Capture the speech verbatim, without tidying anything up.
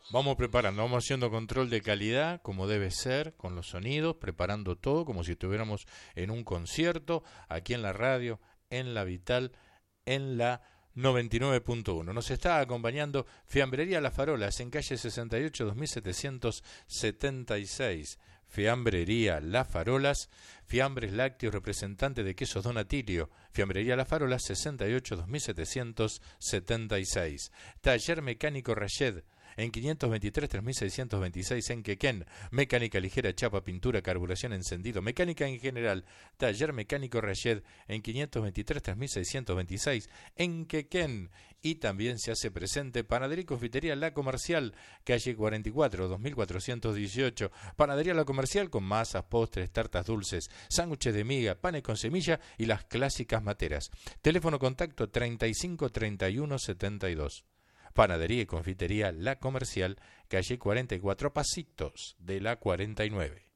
Vamos preparando, vamos haciendo control de calidad como debe ser, con los sonidos, preparando todo como si estuviéramos en un concierto, aquí en la radio, en la Vital, en la noventa y nueve punto uno. Nos está acompañando Fiambrería Las Farolas en calle sesenta y ocho, dos mil setecientos setenta y seis. Fiambrería Las Farolas, fiambres lácteos, representante de quesos Don Atilio. Fiambrería Las Farolas, sesenta y ocho, dos mil setecientos setenta y seis. Taller Mecánico Rayed, en quinientos veintitrés, tres mil seiscientos veintiséis en Quequén. Mecánica ligera, chapa, pintura, carburación, encendido. Mecánica en general. Taller Mecánico Rayed, en quinientos veintitrés, tres mil seiscientos veintiséis en Quequén. Y también se hace presente Panadería y Confitería La Comercial, calle cuarenta y cuatro, dos mil cuatrocientos dieciocho. Panadería La Comercial con masas, postres, tartas dulces, sándwiches de miga, panes con semilla y las clásicas materas. Teléfono contacto treinta y cinco, treinta y uno, setenta y dos. Panadería y Confitería La Comercial, calle cuarenta y cuatro, pasitos de la cuarenta y nueve.